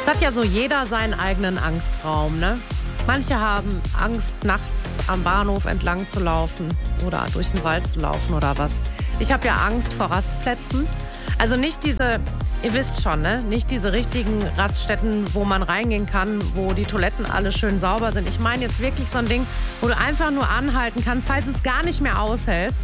Es hat ja so jeder seinen eigenen Angstraum, ne? Manche haben Angst, nachts am Bahnhof entlang zu laufen oder durch den Wald zu laufen oder was. Ich habe ja Angst vor Rastplätzen. Also nicht diese, ihr wisst schon, ne? Nicht diese richtigen Raststätten, wo man reingehen kann, wo die Toiletten alle schön sauber sind. Ich meine jetzt wirklich so ein Ding, wo du einfach nur anhalten kannst, falls es gar nicht mehr aushältst